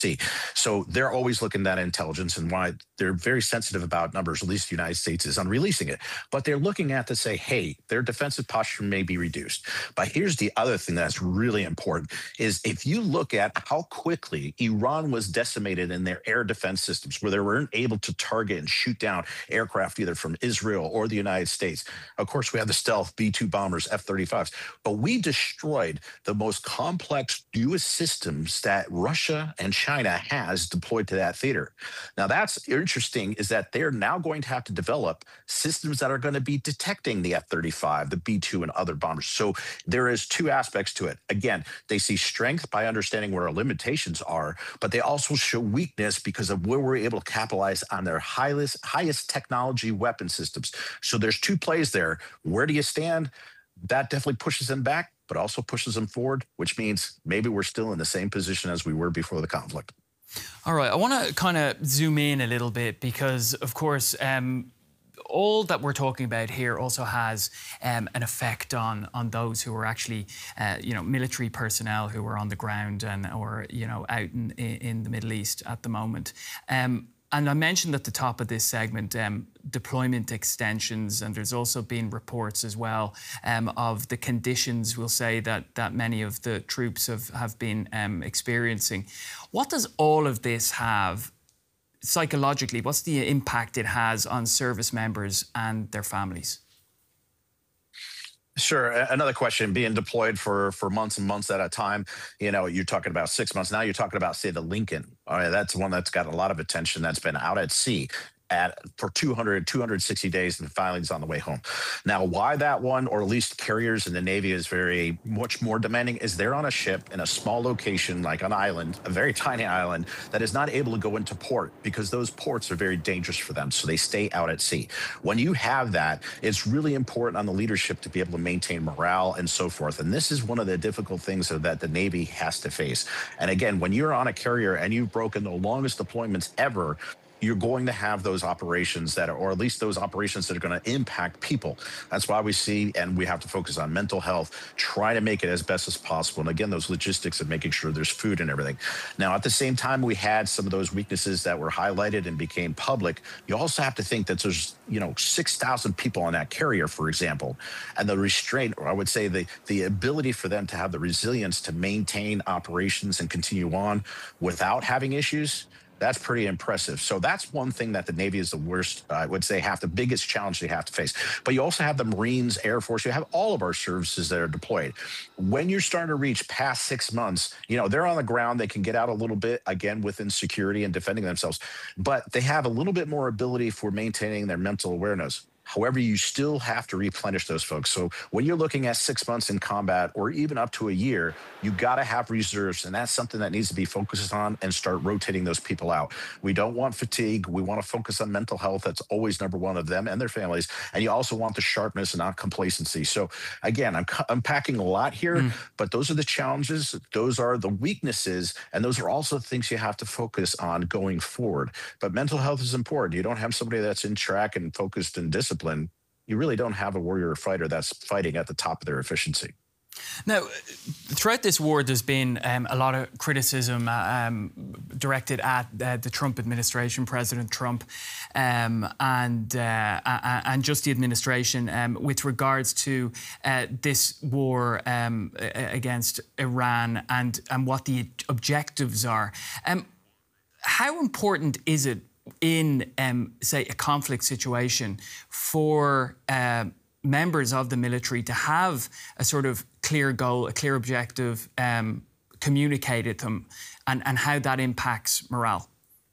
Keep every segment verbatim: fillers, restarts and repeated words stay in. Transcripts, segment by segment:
See, so they're always looking at intelligence and why they're very sensitive about numbers, at least the United States is on releasing it. But they're looking at to say, hey, their defensive posture may be reduced. But here's the other thing that's really important is if you look at how quickly Iran was decimated in their air defense systems, where they weren't able to target and shoot down aircraft either from Israel or the United States. Of course, we have the stealth B two bombers, F thirty-fives, but we destroyed the most complex U S systems that Russia and China has deployed to that theater. Now, that's interesting is that they're now going to have to develop systems that are going to be detecting the F thirty-five, the B two, and other bombers. So there is two aspects to it. Again, they see strength by understanding where our limitations are, but they also show weakness because of where we're able to capitalize on their highest, highest technology weapon systems. So there's two plays there. Where do you stand? That definitely pushes them back, but also pushes them forward, which means maybe we're still in the same position as we were before the conflict. All right, I want to kind of zoom in a little bit because, of course, um, all that we're talking about here also has um, an effect on on those who are actually, uh, you know, military personnel who are on the ground and or you know out in in the Middle East at the moment. Um, And I mentioned at the top of this segment um, deployment extensions, and there's also been reports as well um, of the conditions, we'll say, that that many of the troops have, have been um, experiencing. What does all of this have psychologically? What's the impact it has on service members and their families? Sure. Another question, being deployed for for months and months at a time, you know, you're talking about six months. Now you're talking about, say, the Lincoln. All right, that's one that's got a lot of attention that's been out at sea at for two hundred, two hundred sixty days and finally is on the way home. Now, why that one, or at least carriers in the Navy is very much more demanding, is they're on a ship in a small location, like an island, a very tiny island, that is not able to go into port because those ports are very dangerous for them. So they stay out at sea. When you have that, it's really important on the leadership to be able to maintain morale and so forth. And this is one of the difficult things that the Navy has to face. And again, when you're on a carrier and you've broken the longest deployments ever, you're going to have those operations that are, or at least those operations that are going to impact people. That's why we see, and we have to focus on mental health, try to make it as best as possible. And again, those logistics of making sure there's food and everything. Now, at the same time, we had some of those weaknesses that were highlighted and became public. You also have to think that there's, you know, six thousand people on that carrier, for example, and the restraint, or I would say the, the ability for them to have the resilience to maintain operations and continue on without having issues. That's pretty impressive. So that's one thing that the Navy is the worst, uh, I would say, half the biggest challenge they have to face. But you also have the Marines, Air Force, you have all of our services that are deployed. When you're starting to reach past six months, you know, they're on the ground, they can get out a little bit, again, within security and defending themselves, but they have a little bit more ability for maintaining their mental awareness. However, you still have to replenish those folks. So when you're looking at six months in combat or even up to a year, you got to have reserves. And that's something that needs to be focused on and start rotating those people out. We don't want fatigue. We want to focus on mental health. That's always number one of them and their families. And you also want the sharpness and not complacency. So again, I'm unpacking a lot here, mm. but those are the challenges. Those are the weaknesses. And those are also things you have to focus on going forward. But mental health is important. You don't have somebody that's in track and focused and disciplined. You really don't have a warrior or fighter that's fighting at the top of their efficiency. Now, throughout this war, there's been um, a lot of criticism uh, um, directed at uh, the Trump administration, President Trump, um, and uh, and just the administration um, with regards to uh, this war um, against Iran and and what the objectives are. Um, how important is it in, um, say, a conflict situation for uh, members of the military to have a sort of clear goal, a clear objective um, communicated to them, and, and how that impacts morale?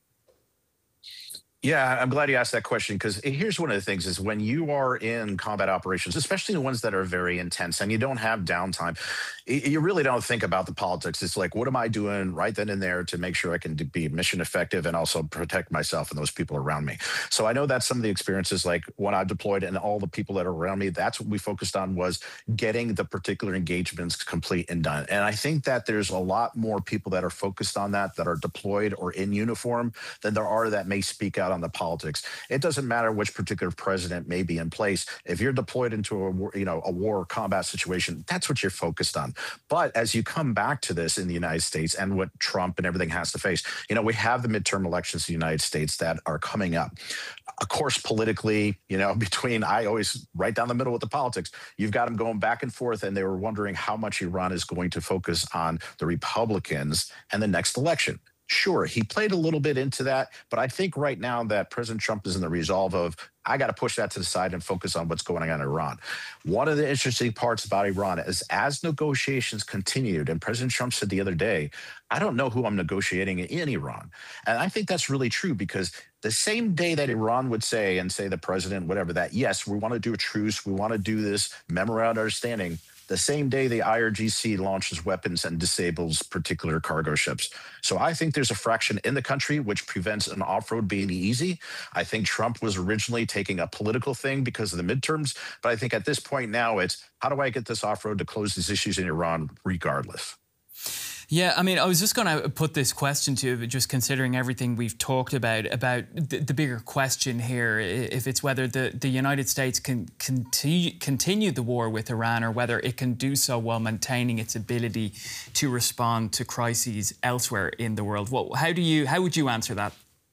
Yeah, I'm glad you asked that question, because here's one of the things is when you are in combat operations, especially the ones that are very intense and you don't have downtime, you really don't think about the politics. It's like, what am I doing right then and there to make sure I can be mission effective and also protect myself and those people around me? So I know that's some of the experiences, like when I deployed and all the people that are around me, that's what we focused on, was getting the particular engagements complete and done. And I think that there's a lot more people that are focused on that, that are deployed or in uniform, than there are that may speak out out on the politics. It doesn't matter which particular president may be in place. If you're deployed into a war, you know, a war or combat situation, that's what you're focused on. But as you come back to this in the United States and what Trump and everything has to face, you know, we have the midterm elections in the United States that are coming up. Of course, politically, you know, between, I always right down the middle with the politics, you've got them going back and forth, and they were wondering how much Iran is going to focus on the Republicans and the next election. Sure, he played a little bit into that, but I think right now that President Trump is in the resolve of, I got to push that to the side and focus on what's going on in Iran. One of the interesting parts about Iran is as negotiations continued, and President Trump said the other day, I don't know who I'm negotiating in Iran. And I think that's really true, because the same day that Iran would say, and say the president, whatever, that, yes, we want to do a truce, we want to do this memorandum of understanding, the same day the I R G C launches weapons and disables particular cargo ships. So I think there's a fraction in the country which prevents an off-road being easy. I think Trump was originally taking a political thing because of the midterms, but I think at this point now it's, how do I get this off-road to close these issues in Iran regardless? Yeah, I mean, I was just going to put this question to you, just considering everything we've talked about, about the, the bigger question here, if it's whether the, the United States can continue, continue the war with Iran, or whether it can do so while maintaining its ability to respond to crises elsewhere in the world. What, how do you, how would you answer that?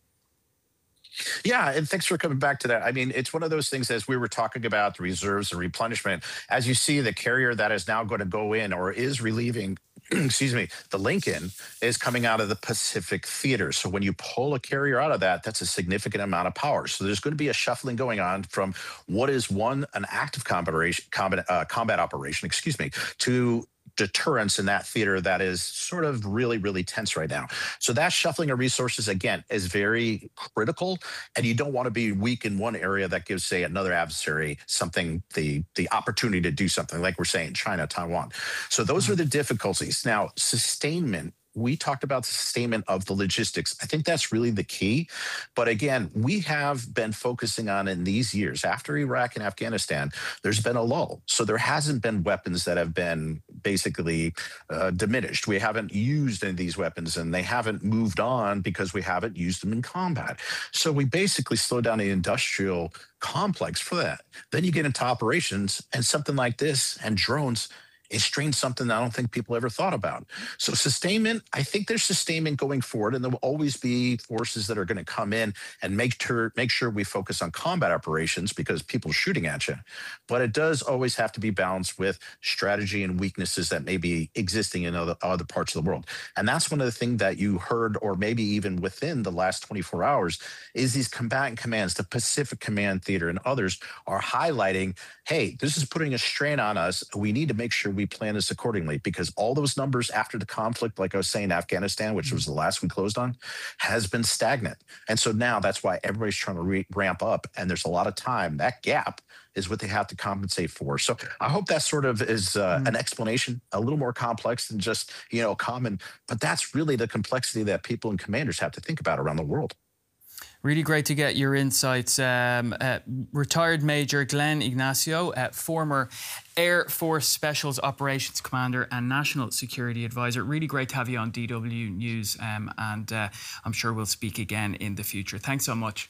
Yeah, and thanks for coming back to that. I mean, it's one of those things, as we were talking about the reserves and replenishment, as you see the carrier that is now going to go in or is relieving, excuse me, the Lincoln is coming out of the Pacific Theater. So when you pull a carrier out of that, that's a significant amount of power. So there's going to be a shuffling going on from what is one, an active combat, combat, uh, combat operation, excuse me, to deterrence in that theater that is sort of really, really tense right now. So that shuffling of resources, again, is very critical. And you don't want to be weak in one area that gives, say, another adversary something, the, the opportunity to do something, like we're saying, China, Taiwan. So those are the difficulties. Now, sustainment. We talked about the sustainment of the logistics. I think that's really the key. But again, we have been focusing on in these years, after Iraq and Afghanistan, there's been a lull. So there hasn't been weapons that have been basically uh, diminished. We haven't used any of these weapons, and they haven't moved on because we haven't used them in combat. So we basically slow down the industrial complex for that. Then you get into operations, and something like this and drones is strange, something that I don't think people ever thought about. So sustainment, I think there's sustainment going forward, and there will always be forces that are going to come in and make sure, make sure we focus on combat operations because people are shooting at you. But it does always have to be balanced with strategy and weaknesses that may be existing in other, other parts of the world. And that's one of the things that you heard, or maybe even within the last twenty-four hours, is these combatant commands, the Pacific Command Theater and others are highlighting, hey, this is putting a strain on us. We need to make sure we plan this accordingly, because all those numbers after the conflict, like I was saying, Afghanistan, which was the last we closed on, has been stagnant. And so now that's why everybody's trying to re ramp up, and there's a lot of time. That gap is what they have to compensate for. So I hope that sort of is uh, mm. an explanation, a little more complex than just, you know, common, but that's really the complexity that people and commanders have to think about around the world. Really great to get your insights. Um, uh, retired Major Glenn Ignacio, uh, former Air Force Specials Operations Commander and National Security Advisor. Really great to have you on D W News, um, and uh, I'm sure we'll speak again in the future. Thanks so much.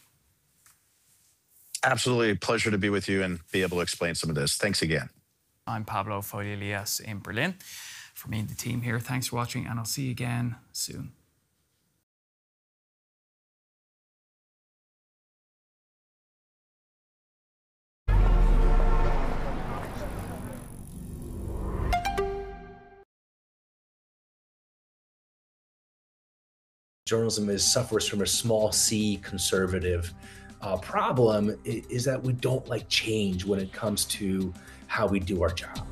Absolutely a pleasure to be with you and be able to explain some of this. Thanks again. I'm Pablo Foglialias in Berlin. For me and the team here, thanks for watching, and I'll see you again soon. Journalism is suffers from a small c conservative uh, problem is that we don't like change when it comes to how we do our job.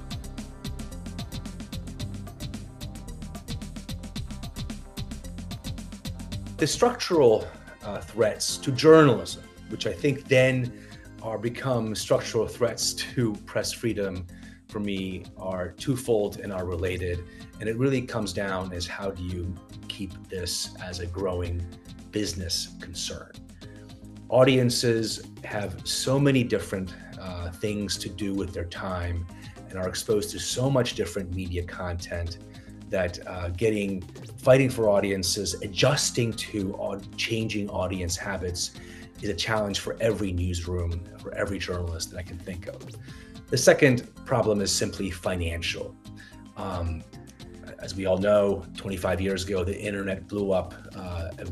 The structural uh, threats to journalism, which I think then are become structural threats to press freedom, for me, are twofold and are related. And it really comes down as how do you keep this as a growing business concern. Audiences have so many different uh, things to do with their time and are exposed to so much different media content that uh, getting, fighting for audiences, adjusting to aud- changing audience habits is a challenge for every newsroom, for every journalist that I can think of. The second problem is simply financial. Um, as we all know, twenty-five years ago, the internet blew up uh,